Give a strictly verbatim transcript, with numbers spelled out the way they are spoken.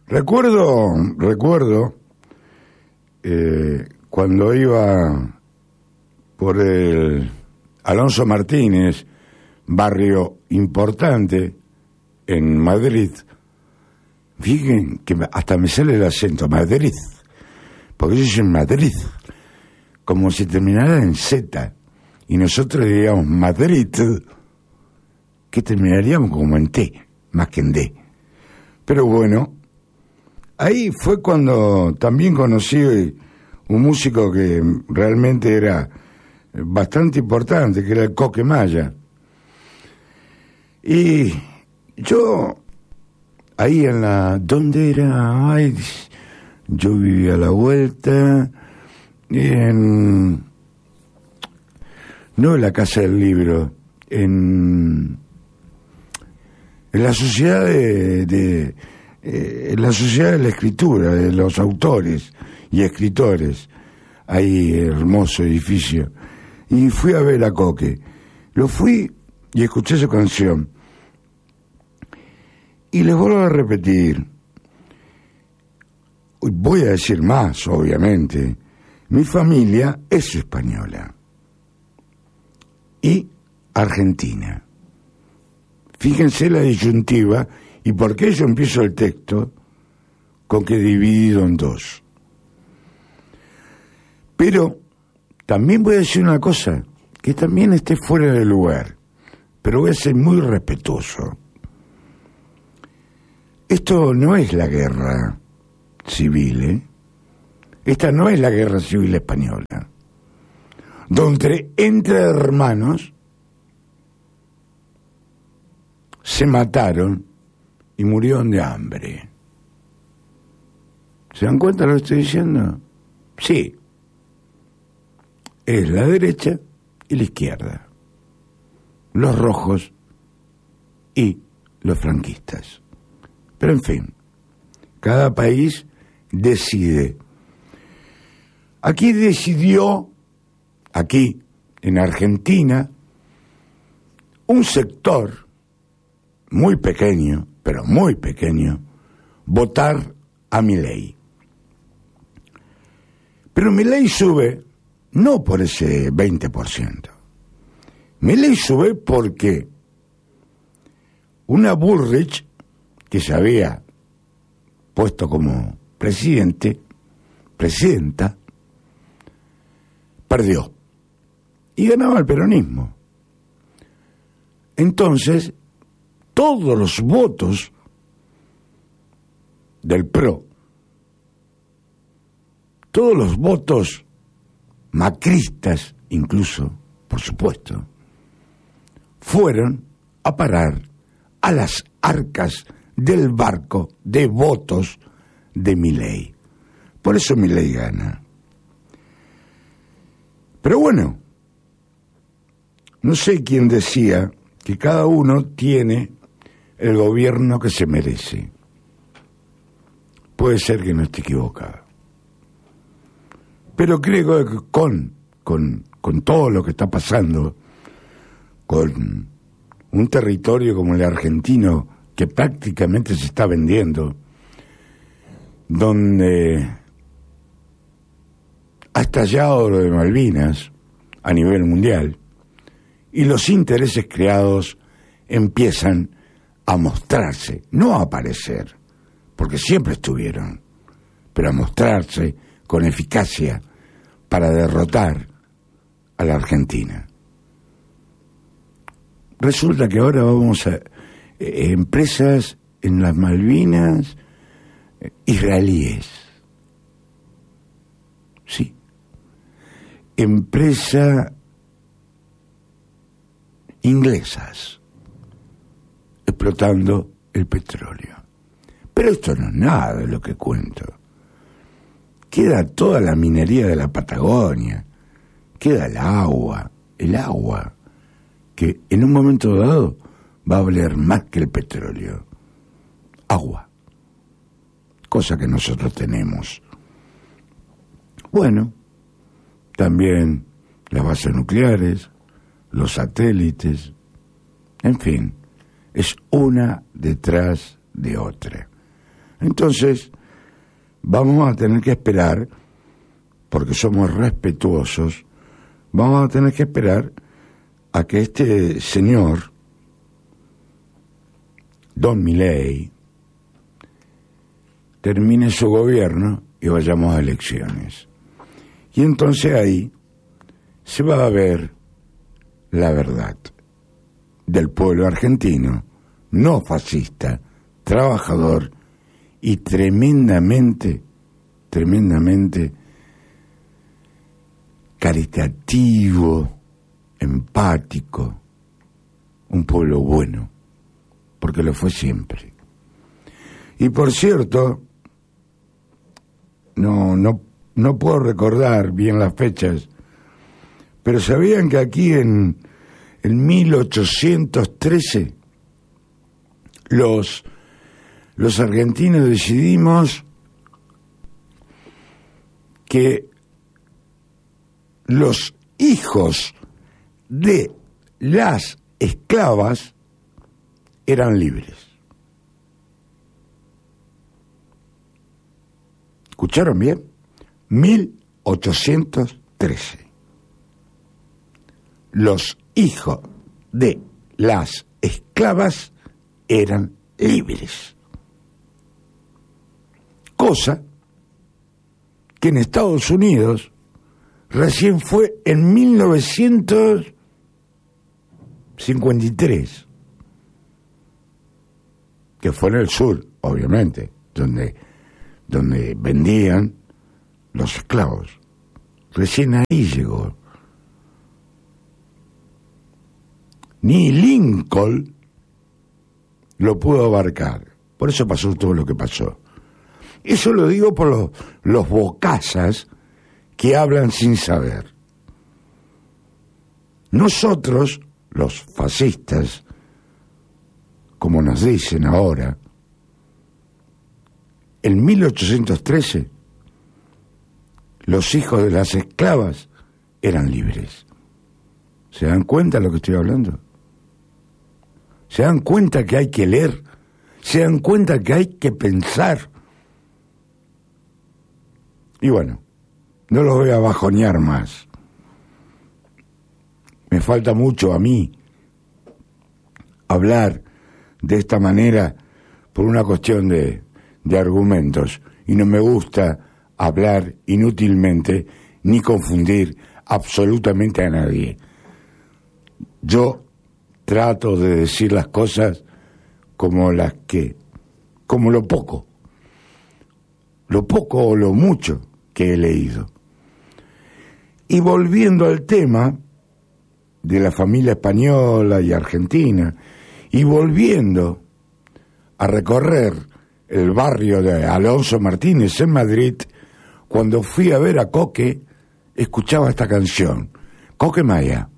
Recuerdo, recuerdo, eh, cuando iba por el Alonso Martínez, barrio importante en Madrid, fíjense que hasta me sale el acento, Madrid, porque yo soy en Madrid, como si terminara en Z, y nosotros diríamos Madrid, que terminaríamos como en T, más que en D. Pero bueno, ahí fue cuando también conocí un músico que realmente era bastante importante, que era el Coque Maya. Y yo, ahí en la... ¿Dónde era? Ay, yo vivía a la vuelta, en... no en la Casa del Libro, en... en la sociedad de... de eh, en la sociedad de la escritura, de los autores y escritores, ahí, hermoso edificio. Y fui a ver a Coque. Lo fui y escuché su canción. Y les vuelvo a repetir, voy a decir más, obviamente, mi familia es española y argentina. Fíjense la disyuntiva y por qué yo empiezo el texto con que dividido en dos. Pero también voy a decir una cosa, que también esté fuera de lugar, pero voy a ser muy respetuoso. Esto no es la guerra civil, ¿eh? Esta no es la guerra civil española, donde entre hermanos se mataron y murieron de hambre. ¿Se dan cuenta de lo que estoy diciendo? Sí. Es la derecha y la izquierda, los rojos y los franquistas. Pero en fin, cada país decide. Aquí decidió, aquí en Argentina, un sector muy pequeño, pero muy pequeño, votar a Milei. Pero Milei sube no por ese veinte por ciento. Milei sube porque una Bullrich, que se había puesto como presidente, presidenta, perdió. Y ganaba el peronismo. Entonces, todos los votos del PRO, todos los votos macristas, incluso, por supuesto, fueron a parar a las arcas del barco de votos de Milei. Por eso Milei gana. Pero bueno, no sé quién decía que cada uno tiene el gobierno que se merece. Puede ser que no esté equivocado. Pero creo que con, con, con todo lo que está pasando, con un territorio como el argentino, que prácticamente se está vendiendo, donde ha estallado lo de Malvinas a nivel mundial, y los intereses creados empiezan a mostrarse, no a aparecer, porque siempre estuvieron, pero a mostrarse con eficacia para derrotar a la Argentina. Resulta que ahora vamos a Eh, empresas en las Malvinas eh, israelíes, sí, empresas inglesas explotando el petróleo. Pero esto no es nada de lo que cuento. Queda toda la minería de la Patagonia, queda el agua, el agua, que en un momento dado va a valer más que el petróleo. Agua. Cosa que nosotros tenemos. Bueno, también las bases nucleares, los satélites, en fin, es una detrás de otra. Entonces, vamos a tener que esperar, porque somos respetuosos, vamos a tener que esperar a que este señor, Don Milei, termine su gobierno y vayamos a elecciones. Y entonces ahí se va a ver la verdad del pueblo argentino, no fascista, trabajador y tremendamente, tremendamente caritativo, empático, un pueblo bueno, porque lo fue siempre. Y por cierto, no, no, no puedo recordar bien las fechas, pero ¿sabían que aquí en, en mil ochocientos trece los, los argentinos decidimos que los hijos de las esclavas eran libres? ¿Escucharon bien? mil ochocientos trece. Los hijos de las esclavas eran libres. Cosa que en Estados Unidos recién fue en mil novecientos cincuenta y tres, que fue en el sur, obviamente, donde, donde vendían los esclavos. Recién ahí llegó. Ni Lincoln lo pudo abarcar. Por eso pasó todo lo que pasó. Eso lo digo por los, los bocazas que hablan sin saber. Nosotros, los fascistas, como nos dicen ahora, en mil ochocientos trece, los hijos de las esclavas eran libres. ¿Se dan cuenta de lo que estoy hablando? ¿Se dan cuenta que hay que leer? ¿Se dan cuenta que hay que pensar? Y bueno, no los voy a bajonear más. Me falta mucho a mí hablar de esta manera por una cuestión de, de argumentos. Y no me gusta hablar inútilmente ni confundir absolutamente a nadie. Yo trato de decir las cosas como las que, como lo poco, lo poco o lo mucho que he leído. Y volviendo al tema de la familia española y argentina, y volviendo a recorrer el barrio de Alonso Martínez en Madrid, cuando fui a ver a Coque, escuchaba esta canción, Coque Maya.